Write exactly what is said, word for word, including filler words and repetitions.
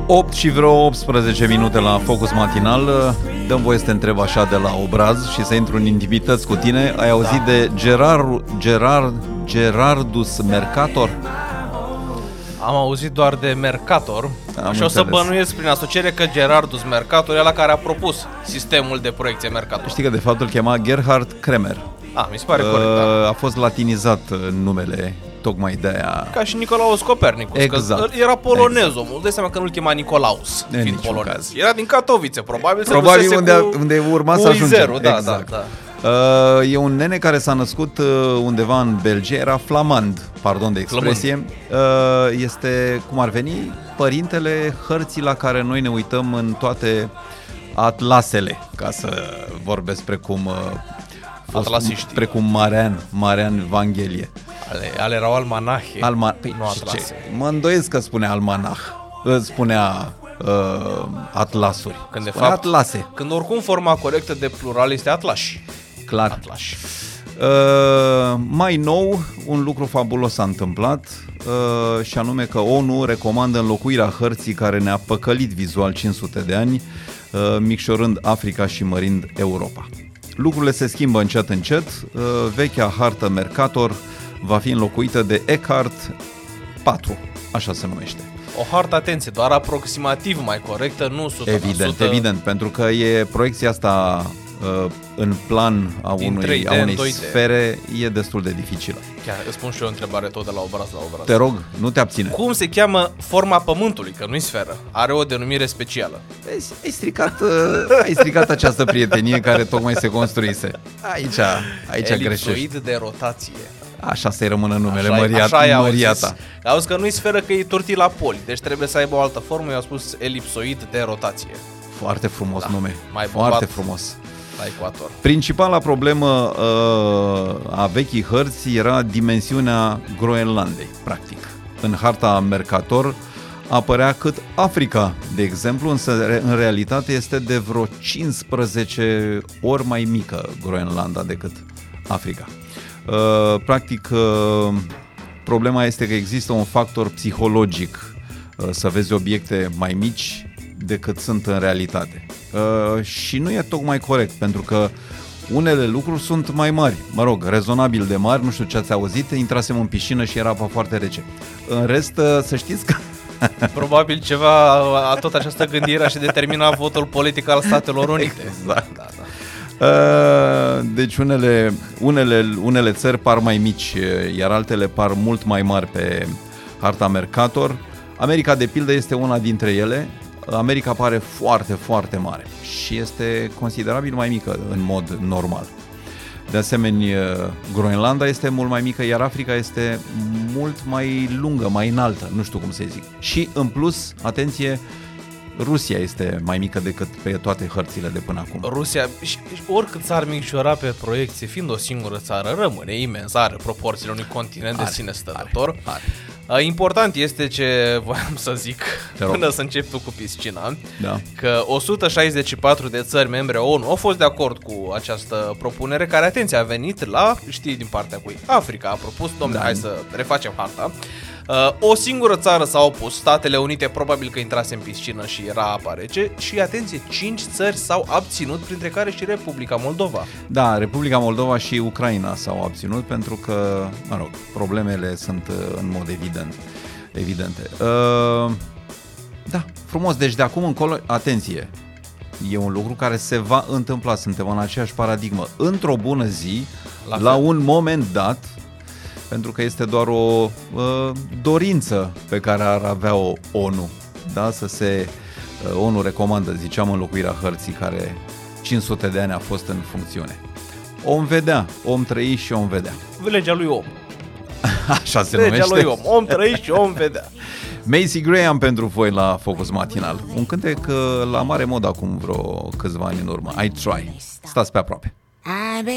opt și vreo optsprezece minute la Focus Matinal. Dăm voie să te întreb așa de la obraz și să intru în intimități cu tine. Ai auzit de Gerard, Gerard, Gerardus Mercator? Am auzit doar de Mercator. Am și o să înțeles. bănuiesc prin asociere că Gerardus Mercator e ăla care a propus sistemul de proiecție Mercator. Știi că de fapt îl chema Gerhard Kremer. A, mi se pare corect, da. A fost latinizat numele, tocmai de aia. Ca și Nicolaus Copernicus, Exact. că era polonez omul. Îți dai seama că nu-l chema Nicolaus, În fiind niciun polonez. caz. Era din Katowice, probabil. Probabil se unde, cu, unde urma cu să ajungem. zero, da, exact. da, da. Uh, e un nene care s-a născut uh, undeva în Belgia, era flamand, pardon de expresie. Uh, este, cum ar veni, părintele hărții la care noi ne uităm în toate atlasele, ca să vorbesc precum uh, fost, Atlasiștii. precum Marian, Marian Vanghelie. Ale, ale erau almanahe. Alma... Păi, nu atlase. Mă îndoiesc că spunea almanah, spunea uh, atlasuri. Când de spunea fapt, atlase. Când oricum forma corectă de plural este atlași. Clar. Atlași. Uh, mai nou, un lucru fabulos s-a întâmplat uh, și anume că O N U recomandă înlocuirea hărții care ne-a păcălit vizual cinci sute de ani, uh, micșorând Africa și mărind Europa. Lucrurile se schimbă încet încet, uh, vechea hartă Mercator va fi înlocuită de Eckhart patru, așa se numește. O hartă, atenție, doar aproximativ mai corectă, nu o sută la sută. Evident, evident, pentru că e proiecția asta uh, în plan a, unui, a unei sfere e destul de dificilă. Chiar îți spun și eu o întrebare tot de la obraz la obraz. Te rog, nu te abține. Cum se cheamă forma Pământului, că nu-i sferă? Are o denumire specială. Vezi, ai stricat, uh, ai stricat această prietenie care tocmai se construise. Aici, aici greșești. Elipsoid de rotație. Așa să-i rămână numele, Așa, Măria, așa Măria ta. Auzi că nu-i sferă, că e tortilla poli, deci trebuie să aibă o altă formă. Eu am spus elipsoid de rotație. Foarte frumos Da, nume, mai foarte bogat. frumos. La ecuator. Principala problemă uh, a vechii hărți era dimensiunea Groenlandei, practic. În harta Mercator apărea cât Africa, de exemplu, însă în realitate este de vreo cincisprezece ori mai mică Groenlanda decât Africa. Uh, practic, uh, problema este că există un factor psihologic, uh, să vezi obiecte mai mici decât sunt în realitate. Uh, și nu e tocmai corect, pentru că unele lucruri sunt mai mari, mă rog, rezonabil de mari, nu știu ce ați auzit, intrasem în piscină și era apa foarte rece. În rest, uh, să știți că... Probabil ceva, a, tot această gândire a și determinat votul politic al Statelor Unite. Exact. Da, da. Uh, deci unele, unele, unele țări par mai mici, iar altele par mult mai mari pe harta Mercator. America, de pildă, este una dintre ele. America pare foarte, foarte mare și este considerabil mai mică în mod normal. De asemenea, Groenlanda este mult mai mică, iar Africa este mult mai lungă, mai înaltă, nu știu cum să zic. Și, în plus, atenție, Rusia este mai mică decât pe toate hărțile de până acum. Rusia, și, și oricât s-ar micșora pe proiecție, fiind o singură țară, rămâne imensă, are proporțiile unui continent Are, de sine stătător. are, are. Important este ce voiam să zic până să încep tu cu piscina, Da. că o sută șaizeci și patru de țări membre O N U au fost de acord cu această propunere, care, atenție, a venit la, știi din partea cui? Africa a propus, domnule, Da. hai să refacem harta. Uh, o singură țară s-a opus, Statele Unite, probabil că intrase în piscină și era apa rece, și, atenție, cinci țări s-au abținut, printre care și Republica Moldova. Da, Republica Moldova și Ucraina s-au abținut pentru că, mă rog, problemele sunt în mod evident, evidente. Uh, da, frumos, deci de acum încolo, atenție, e un lucru care se va întâmpla, suntem în aceeași paradigmă. Într-o bună zi, La la, fel. un moment dat, pentru că este doar o uh, dorință pe care ar avea-o O N U, da? Să se, uh, O N U recomandă, ziceam, înlocuirea hărții care cinci sute de ani a fost în funcțiune. Om vedea, om trăi și om vedea. Legea lui om. Așa se Legea numește. lui om. Om trăi și om vedea. Macy Gray am pentru voi la Focus Matinal. Un cântec uh, la mare mod acum vreo câțiva ani în urmă. I Try. Stați pe aproape.